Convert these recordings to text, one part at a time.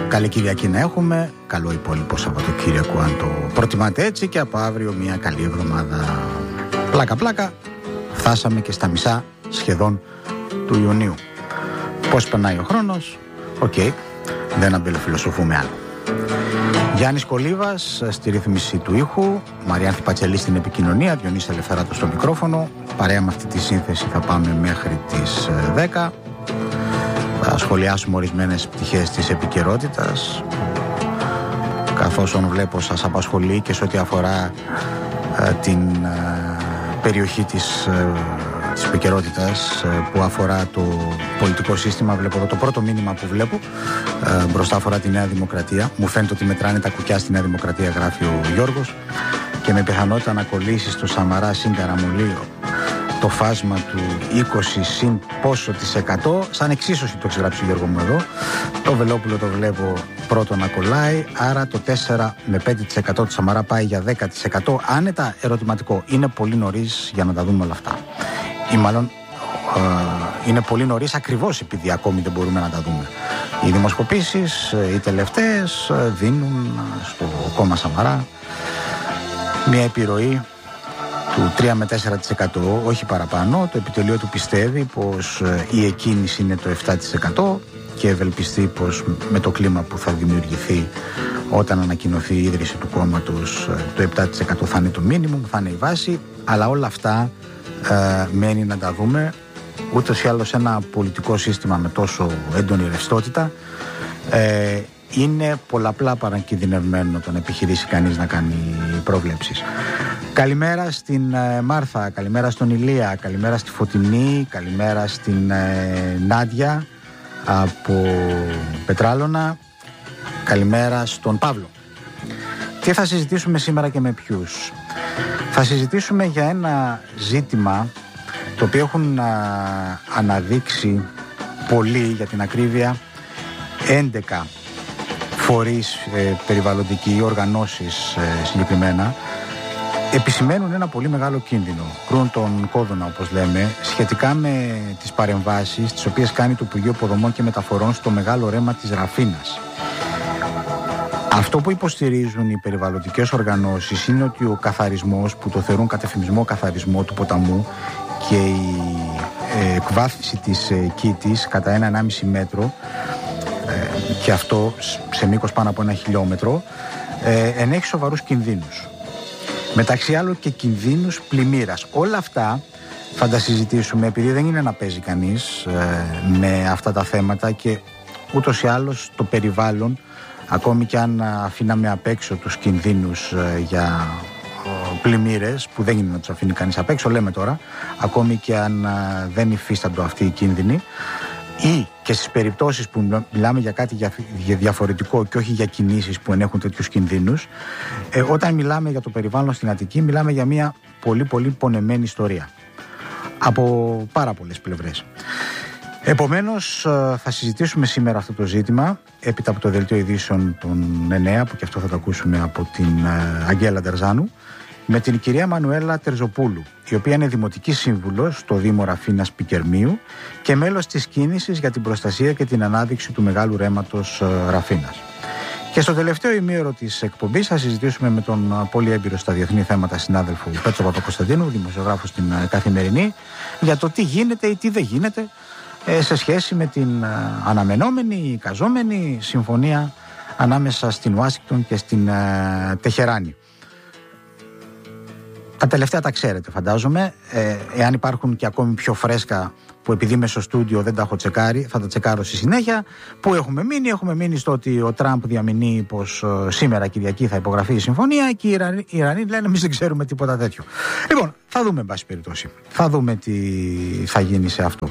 Καλή Κυριακή να έχουμε. Καλό υπόλοιπο Σαββατοκύριακο αν το προτιμάτε έτσι. Και από αύριο μια καλή εβδομάδα. Πλάκα φτάσαμε και στα μισά σχεδόν του Ιουνίου. Πώς περνάει ο χρόνος? Δεν αμπελοφιλοσοφούμε άλλο. Γιάννης Κολίβας στη ρύθμιση του ήχου, Μαριάνθη Πατσελή στην επικοινωνία, Διονύση Ελευθεράτος στο μικρόφωνο. Παρέα με αυτή τη σύνθεση θα πάμε μέχρι τις 10. Θα σχολιάσουμε ορισμένες πτυχές της επικαιρότητας, καθώς βλέπω σας απασχολεί και σε ό,τι αφορά την περιοχή της επικαιρότητας που αφορά το πολιτικό σύστημα. Βλέπω εδώ το πρώτο μήνυμα που βλέπω μπροστά αφορά τη Νέα Δημοκρατία. Μου φαίνεται ότι μετράνε τα κουκιά στη Νέα Δημοκρατία, γράφει ο Γιώργος, και με πιθανότητα να κολλήσει στο Σαμαρά συν Καραμολίο το φάσμα του 20 συν πόσο της 100, σαν εξίσωση το έχει γράψει ο Γιώργο μου εδώ. Το Βελόπουλο το βλέπω πρώτο να κολλάει, άρα το 4 με 5% του Σαμαρά πάει για 10% άνετα. Ερωτηματικό, είναι πολύ νωρίς για να τα δούμε όλα αυτά, ή μάλλον είναι πολύ νωρίς ακριβώς επειδή ακόμη δεν μπορούμε να τα δούμε. Οι δημοσκοπήσεις, οι τελευταίες, δίνουν στο κόμμα Σαμαρά μια επιρροή του 3 με 4%, όχι παραπάνω. Το επιτελείο του πιστεύει πως η εκκίνηση είναι το 7% και ευελπιστεί πως με το κλίμα που θα δημιουργηθεί όταν ανακοινωθεί η ίδρυση του κόμματος, το 7% θα είναι το μίνιμουμ, θα είναι η βάση. Αλλά όλα αυτά μένει να τα δούμε. Ούτως ή άλλως ένα πολιτικό σύστημα με τόσο έντονη ρευστότητα είναι πολλαπλά παρακινδυνευμένο το να επιχειρήσει κανείς να κάνει προβλέψεις. Καλημέρα στην Μάρθα, καλημέρα στον Ηλία, καλημέρα στη Φωτεινή, καλημέρα στην Νάντια από Πετράλωνα, καλημέρα στον Παύλο. Τι θα συζητήσουμε σήμερα και με ποιους? Θα συζητήσουμε για ένα ζήτημα το οποίο έχουν αναδείξει πολύ, για την ακρίβεια 11 φορείς περιβαλλοντικοί, οργανώσεις συγκεκριμένα, επισημαίνουν ένα πολύ μεγάλο κίνδυνο, κρούν τον κόδωνα όπως λέμε, σχετικά με τις παρεμβάσεις τις οποίες κάνει το Υπουργείο Υποδομών και Μεταφορών στο μεγάλο ρέμα της Ραφίνας. Αυτό που υποστηρίζουν οι περιβαλλοντικές οργανώσεις είναι ότι ο καθαρισμός, που το θεωρούν κατεφημισμό καθαρισμό του ποταμού, και η εκβάθυνση της κήτης κατά 1,5 μέτρο, και αυτό σε μήκος πάνω από 1 χιλιόμετρο, ενέχει σοβαρούς κινδύνους. Μεταξύ άλλων και κινδύνους πλημμύρας. Όλα αυτά θα τα συζητήσουμε, επειδή δεν είναι να παίζει κανείς με αυτά τα θέματα, και ούτως ή άλλως το περιβάλλον, ακόμη και αν αφήναμε απ' έξω τους κινδύνους για πλημμύρες, που δεν είναι να τους αφήνει κανείς απ' έξω, λέμε τώρα, ακόμη και αν δεν υφίσταντο αυτοί οι κίνδυνοι, ή και στις περιπτώσεις που μιλάμε για κάτι διαφορετικό και όχι για κινήσεις που ενέχουν τέτοιους κινδύνους, όταν μιλάμε για το περιβάλλον στην Αττική, μιλάμε για μια πολύ πολύ πονεμένη ιστορία από πάρα πολλές πλευρές. Επομένως θα συζητήσουμε σήμερα αυτό το ζήτημα έπειτα από το δελτίο ειδήσεων των 9, που και αυτό θα το ακούσουμε από την Αγγέλα Ντερζάνου, με την κυρία Μανουέλα Τερζοπούλου, η οποία είναι δημοτική σύμβουλος στο Δήμο Ραφίνας Πικερμείου και μέλος της κίνησης για την προστασία και την ανάδειξη του μεγάλου ρέματος Ραφίνας. Και στο τελευταίο ημίωρο της εκπομπής θα συζητήσουμε με τον πολύ έμπειρο στα διεθνή θέματα συνάδελφο Πέτρο Παπακοσταντίνου, δημοσιογράφο στην Καθημερινή, για το τι γίνεται ή τι δεν γίνεται σε σχέση με την αναμενόμενη, εικαζόμενη συμφωνία ανάμεσα στην Ουάσιγκτον και στην Τεχεράνη. Τα τελευταία τα ξέρετε, φαντάζομαι. Εάν υπάρχουν και ακόμη πιο φρέσκα, που επειδή είμαι στο στούντιο δεν τα έχω τσεκάρει, θα τα τσεκάρω στη συνέχεια. Πού έχουμε μείνει στο ότι ο Τραμπ διαμηνεί πως σήμερα Κυριακή θα υπογραφεί η συμφωνία, και οι Ιρανοί λένε εμείς δεν ξέρουμε τίποτα τέτοιο. Λοιπόν, θα δούμε εν πάση περιπτώσει. Θα δούμε τι θα γίνει σε αυτό.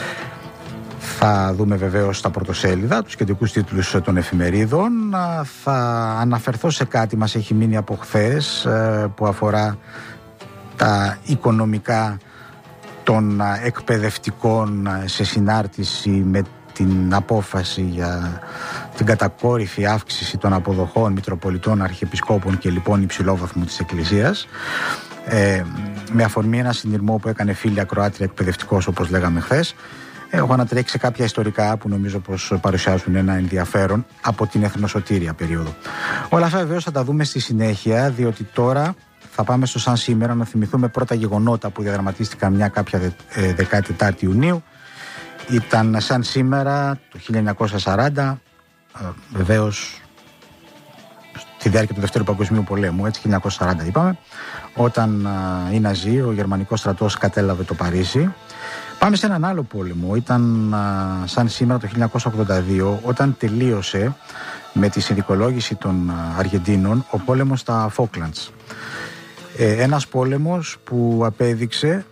Θα δούμε βεβαίως τα πρωτοσέλιδα, τους κεντρικούς τίτλους των εφημερίδων. Θα αναφερθώ σε κάτι μας έχει μείνει από χθες, που αφορά τα οικονομικά των εκπαιδευτικών σε συνάρτηση με την απόφαση για την κατακόρυφη αύξηση των αποδοχών Μητροπολιτών, Αρχιεπισκόπων και λοιπόν υψηλόβαθμου της Εκκλησίας, με αφορμή ένα συνειρμό που έκανε φίλη ακροάτρια εκπαιδευτικός, όπως λέγαμε χθες. Έχω ανατρέξει κάποια ιστορικά που νομίζω πως παρουσιάζουν ένα ενδιαφέρον από την εθνοσωτήρια περίοδο. Όλα αυτά βεβαίως θα τα δούμε στη συνέχεια, διότι τώρα θα πάμε στο σαν σήμερα να θυμηθούμε πρώτα γεγονότα που διαδραματίστηκαν μια κάποια 14η Ιουνίου. Ήταν σαν σήμερα το 1940, βεβαίως στη διάρκεια του Δευτέρου Παγκοσμίου Πολέμου, έτσι 1940 είπαμε, όταν οι Ναζί, ο γερμανικός στρατός κατέλαβε το Παρίσι. Πάμε σε έναν άλλο πόλεμο, ήταν σαν σήμερα το 1982, όταν τελείωσε με τη συνδικολόγηση των Αργεντίνων ο πόλεμος στα Φόκλαντς. Ένας πόλεμος που απέδειξε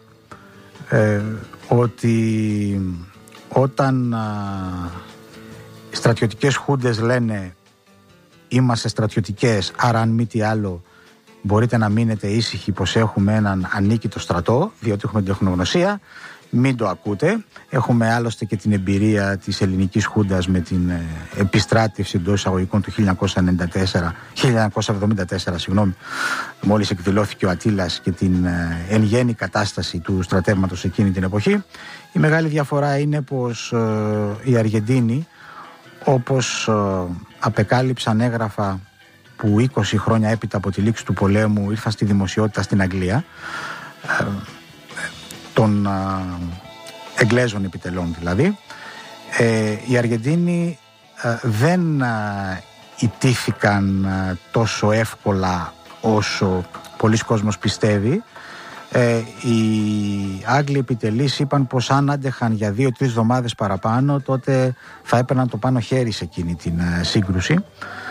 ότι όταν οι στρατιωτικές χούντες λένε είμαστε στρατιωτικές, άρα αν μη τι άλλο μπορείτε να μείνετε ήσυχοι πως έχουμε έναν ανίκητο στρατό, διότι έχουμε την τεχνογνωσία, μην το ακούτε. Έχουμε άλλωστε και την εμπειρία της ελληνικής χούντας με την επιστράτευση εντός εισαγωγικών του 1974, μόλις εκδηλώθηκε ο Ατήλας, και την εν γέννη κατάσταση του στρατεύματος εκείνη την εποχή. Η μεγάλη διαφορά είναι πως οι Αργεντίνοι, όπως απεκάλυψαν έγγραφα που 20 χρόνια έπειτα από τη λήξη του πολέμου ήρθαν στη δημοσιότητα στην Αγγλία, των Εγγλέζων επιτελών δηλαδή, οι Αργεντίνοι δεν ιτήθηκαν τόσο εύκολα όσο πολλοί κόσμος πιστεύει. Οι Άγγλοι επιτελείς είπαν πως αν άντεχαν για 2-3 εβδομάδες παραπάνω, τότε θα έπαιρναν το πάνω χέρι σε εκείνη την σύγκρουση,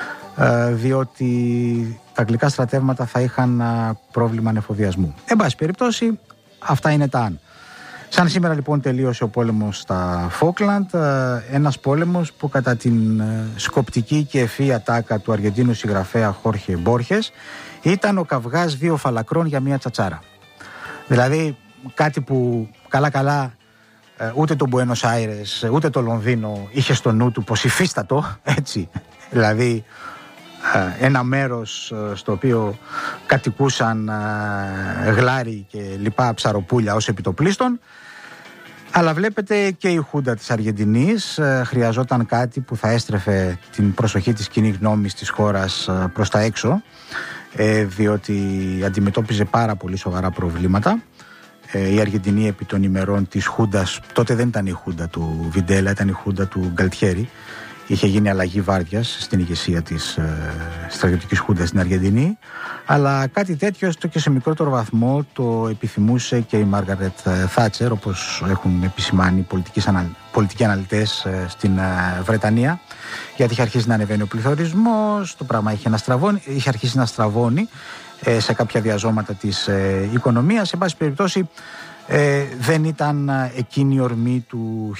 διότι τα αγγλικά στρατεύματα θα είχαν πρόβλημα ανεφοδιασμού. Εν πάση περιπτώσει, αυτά είναι τα αν. Σαν σήμερα λοιπόν τελείωσε ο πόλεμος στα Φόκλαντ, ένας πόλεμος που κατά την σκοπτική και ευφυή τάκα του Αργεντίνου συγγραφέα Χόρχε Μπόρχες ήταν ο καυγάς 2 φαλακρών για μια τσατσάρα. Δηλαδή κάτι που καλά ούτε το Μπουένος Άιρες ούτε το Λονδίνο είχε στο νου του πως υφίστατο, έτσι, δηλαδή ένα μέρος στο οποίο κατοικούσαν γλάρι και λοιπά ψαροπούλια ως επιτοπλίστων. Αλλά βλέπετε και η Χούντα της Αργεντινής χρειαζόταν κάτι που θα έστρεφε την προσοχή της κοινής γνώμης της χώρας προς τα έξω, διότι αντιμετώπιζε πάρα πολύ σοβαρά προβλήματα. Η Αργεντινή επί των ημερών της Χούντας, τότε δεν ήταν η Χούντα του Βιντέλα, ήταν η Χούντα του Γκαλτιέρη. Είχε γίνει αλλαγή βάρδιας στην ηγεσία της στρατιωτικής Χούντας στην Αργεντινή, αλλά κάτι τέτοιο έστω και σε μικρότερο βαθμό το επιθυμούσε και η Μάργαρετ Θάτσερ, όπως έχουν επισημάνει πολιτικοί αναλυτές στην Βρετανία, γιατί είχε αρχίσει να ανεβαίνει ο πληθωρισμός, το πράγμα είχε αρχίσει να στραβώνει σε κάποια διαζώματα της οικονομίας. Σε πάση περιπτώσει δεν ήταν εκείνη η ορμή του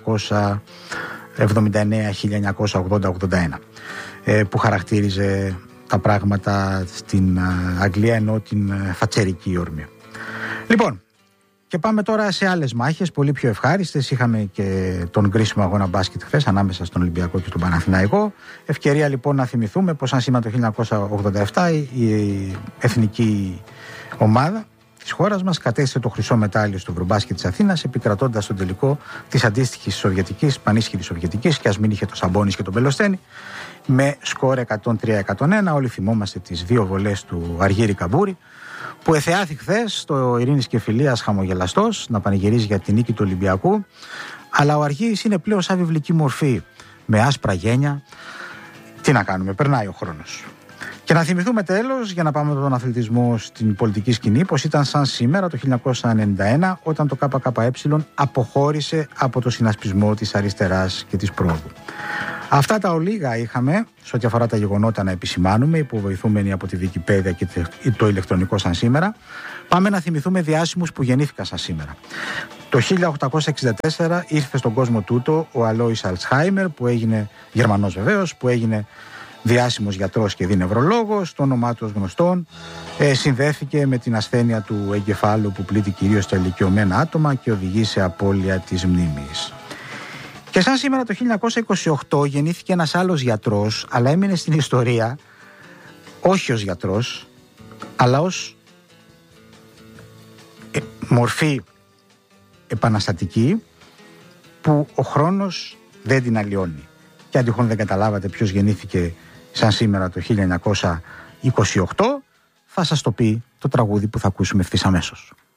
1979-1980-81 που χαρακτήριζε τα πράγματα στην Αγγλία, ενώ την θατσερική ορμή. Λοιπόν, και πάμε τώρα σε άλλες μάχες πολύ πιο ευχάριστες. Είχαμε και τον κρίσιμο αγώνα μπάσκετ χθες ανάμεσα στον Ολυμπιακό και τον Παναθηναϊκό. Ευκαιρία λοιπόν να θυμηθούμε πως αν σήμερα το 1987 η εθνική ομάδα της χώρας μας κατέστησε το χρυσό μετάλλιο στο Ευρωμπάσκετ της Αθήνας, επικρατώντας τον τελικό της αντίστοιχης σοβιετικής, πανίσχυρης σοβιετικής, και ας μην είχε το Σαμπόνις και τον Πελοστένη, με σκορ 103-101. Όλοι θυμόμαστε τις 2 βολές του Αργύρη Καμπούρη, που εθεάθη χθες στο Ειρήνης και Φιλίας χαμογελαστός να πανηγυρίζει για την νίκη του Ολυμπιακού. Αλλά ο Αργύρης είναι πλέον σαν βιβλική μορφή, με άσπρα γένια. Τι να κάνουμε, περνάει ο χρόνος. Και να θυμηθούμε τέλος, για να πάμε με τον αθλητισμό στην πολιτική σκηνή, πως ήταν σαν σήμερα το 1991 όταν το ΚΚΕ αποχώρησε από το συνασπισμό της αριστεράς και της πρόοδου. Αυτά τα ολίγα είχαμε σε ό,τι αφορά τα γεγονότα να επισημάνουμε, υποβοηθούμενοι από τη Wikipedia και το ηλεκτρονικό σαν σήμερα. Πάμε να θυμηθούμε διάσημους που γεννήθηκαν σαν σήμερα. Το 1864 ήρθε στον κόσμο τούτο ο Αλόης Αλτσχάιμερ, που έγινε Γερμανός βεβαίως, που έγινε διάσημος γιατρός και νευρολόγος, το όνομά του ως γνωστόν συνδέθηκε με την ασθένεια του εγκεφάλου που πλήττει κυρίως τα ηλικιωμένα άτομα και οδηγεί σε απώλεια της μνήμης. Και σαν σήμερα το 1928 γεννήθηκε ένας άλλος γιατρός, αλλά έμεινε στην ιστορία όχι ως γιατρός, αλλά ως μορφή επαναστατική, που ο χρόνος δεν την αλλοιώνει. Και αν τυχόν δεν καταλάβατε ποιος γεννήθηκε σαν σήμερα το 1928, θα σας το πει το τραγούδι που θα ακούσουμε ευθύς αμέσως.